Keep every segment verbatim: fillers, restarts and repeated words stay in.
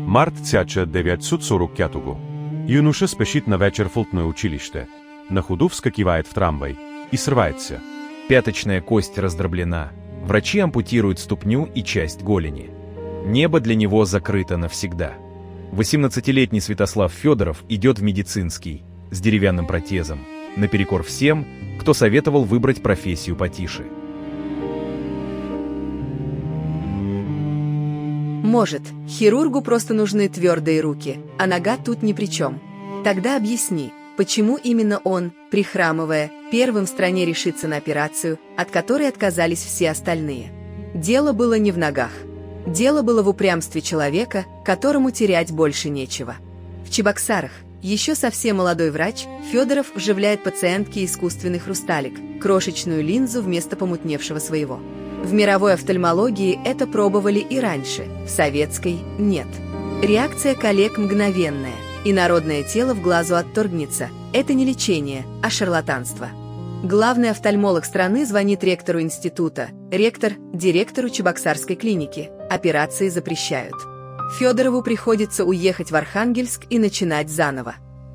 Март тысяча девятьсот сорок пятого. Юноша спешит на вечер в футбольное училище. На ходу вскакивает в трамвай и срывается. Пяточная кость раздроблена. Врачи ампутируют ступню и часть голени. Небо для него закрыто навсегда. восемнадцатилетний Святослав Федоров идет в медицинский, с деревянным протезом, наперекор всем, кто советовал выбрать профессию потише. Может, хирургу просто нужны твердые руки, а нога тут ни при чем. Тогда объясни, почему именно он, прихрамывая, первым в стране решится на операцию, от которой отказались все остальные. Дело было не в ногах. Дело было в упрямстве человека, которому терять больше нечего. В Чебоксарах еще совсем молодой врач Федоров вживляет пациентке искусственный хрусталик, крошечную линзу вместо помутневшего своего. В мировой офтальмологии это пробовали и раньше, в советской – нет. Реакция коллег мгновенная, и народное тело в глазу отторгнется. Это не лечение, а шарлатанство. Главный офтальмолог страны звонит ректору института, ректор – директору Чебоксарской клиники. Операции запрещают. Федорову приходится уехать в Архангельск и начинать заново.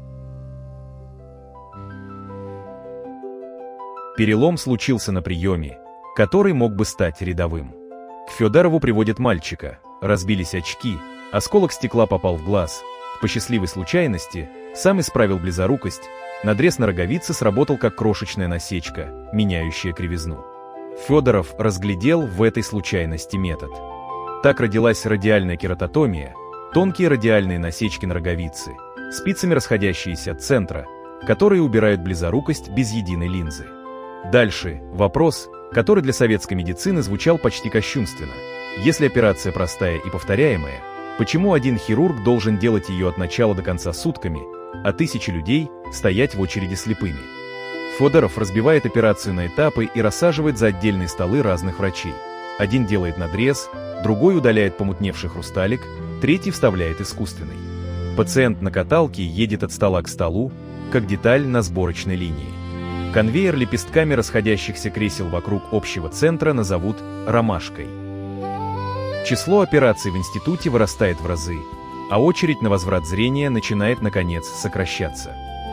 Перелом случился на приеме, который мог бы стать рядовым. К Федорову приводят мальчика, разбились очки, осколок стекла попал в глаз. По счастливой случайности сам исправил близорукость, надрез на роговице сработал как крошечная насечка, меняющая кривизну. Федоров разглядел в этой случайности метод. Так родилась радиальная кератотомия, тонкие радиальные насечки на роговице, спицами расходящиеся от центра, которые убирают близорукость без единой линзы. Дальше вопрос, который для советской медицины звучал почти кощунственно. Если операция простая и повторяемая, почему один хирург должен делать ее от начала до конца сутками, а тысячи людей стоять в очереди слепыми? Федоров разбивает операцию на этапы и рассаживает за отдельные столы разных врачей. Один делает надрез, другой удаляет помутневший хрусталик, третий вставляет искусственный. Пациент на каталке едет от стола к столу, как деталь на сборочной линии. Конвейер лепестками расходящихся кресел вокруг общего центра назовут «ромашкой». Число операций в институте вырастает в разы, а очередь на возврат зрения начинает, наконец, сокращаться.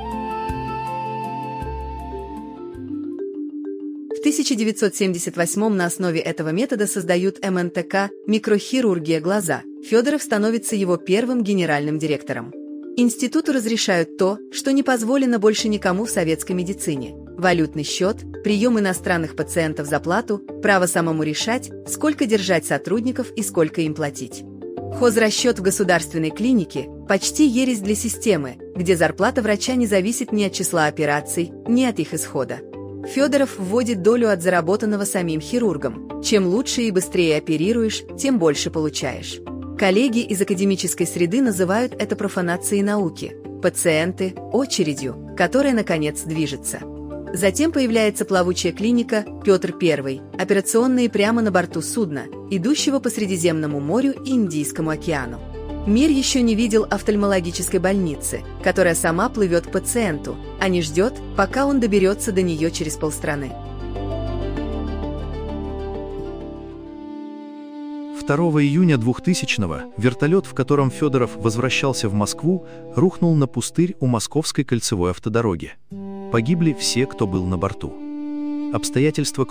В тысяча девятьсот семьдесят восьмом на основе этого метода создают эм эн тэ ка «Микрохирургия глаза». Федоров становится его первым генеральным директором. Институту разрешают то, что не позволено больше никому в советской медицине. Валютный счет, прием иностранных пациентов за плату, право самому решать, сколько держать сотрудников и сколько им платить. Хозрасчет в государственной клинике – почти ересь для системы, где зарплата врача не зависит ни от числа операций, ни от их исхода. Федоров вводит долю от заработанного самим хирургом. Чем лучше и быстрее оперируешь, тем больше получаешь. Коллеги из академической среды называют это профанацией науки. Пациенты – очередью, которая, наконец, движется. Затем появляется плавучая клиника «Петр Первый», операционные прямо на борту судна, идущего по Средиземному морю и Индийскому океану. Мир еще не видел офтальмологической больницы, которая сама плывет к пациенту, а не ждет, пока он доберется до нее через полстраны. второго июня двухтысячного вертолет, в котором Федоров возвращался в Москву, рухнул на пустырь у Московской кольцевой автодороги. Погибли все, кто был на борту. Обстоятельства